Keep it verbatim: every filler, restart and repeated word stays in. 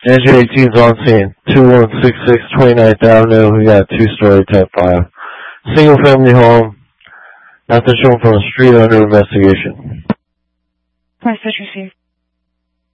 N J eighteen's on scene. two one six six twenty-ninth Avenue. We got a two-story type five. Single-family home. Nothing shown from the street under investigation. Message received.